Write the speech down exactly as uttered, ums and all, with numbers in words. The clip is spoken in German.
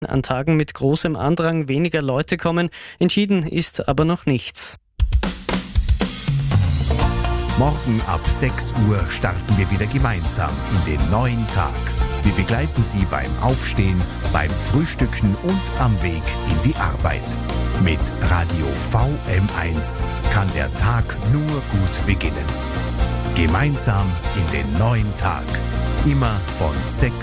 An Tagen mit großem Andrang weniger Leute kommen. Entschieden ist aber noch nichts. Morgen ab sechs Uhr starten wir wieder gemeinsam in den neuen Tag. Wir begleiten Sie beim Aufstehen, beim Frühstücken und am Weg in die Arbeit. Mit Radio V M eins kann der Tag nur gut beginnen. Gemeinsam in den neuen Tag. Immer von sechs